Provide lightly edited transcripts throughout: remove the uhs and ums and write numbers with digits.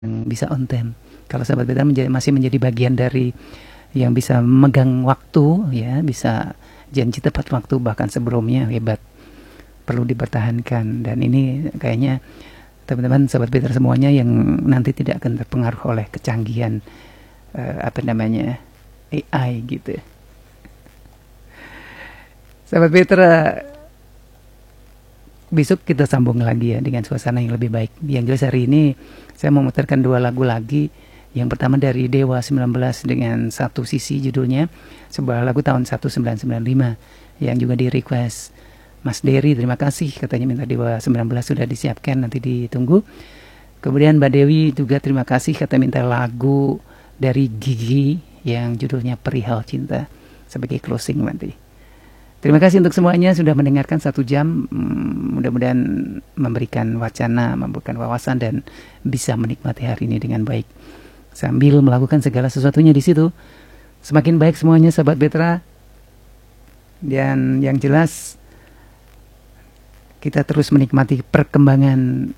bisa on time. Kalau sahabat veteran masih menjadi bagian dari yang bisa memegang waktu, ya, bisa janji tepat waktu bahkan sebelumnya, hebat. Perlu dipertahankan, dan ini kayaknya teman-teman sahabat veteran semuanya yang nanti tidak akan terpengaruh oleh kecanggihan AI gitu. Sahabat veteran, besok kita sambung lagi ya dengan suasana yang lebih baik. Yang jelas hari ini saya mau memutarkan 2 lagu lagi. Yang pertama dari Dewa 19 dengan Satu Sisi judulnya, sebuah lagu tahun 1995 yang juga di request Mas Dery. Terima kasih, katanya minta Dewa 19 sudah disiapkan, nanti ditunggu. Kemudian Mbak Dewi juga terima kasih, kata minta lagu dari Gigi yang judulnya Perihal Cinta sebagai closing nanti. Terima kasih untuk semuanya sudah mendengarkan 1 jam. Mudah-mudahan memberikan wacana, memberikan wawasan, dan bisa menikmati hari ini dengan baik sambil melakukan segala sesuatunya di situ. Semakin baik semuanya sahabat Betra. Dan yang jelas kita terus menikmati perkembangan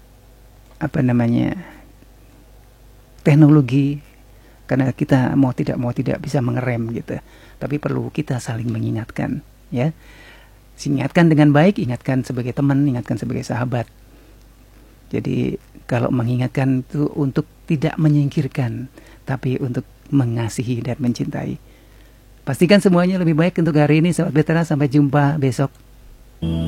teknologi, karena kita mau tidak bisa mengerem gitu. Tapi perlu kita saling mengingatkan, ya. Ingatkan dengan baik, ingatkan sebagai teman, ingatkan sebagai sahabat. Jadi kalau mengingatkan itu untuk tidak menyingkirkan, tapi untuk mengasihi dan mencintai. Pastikan semuanya lebih baik untuk hari ini, sahabat veteran. Sampai jumpa besok.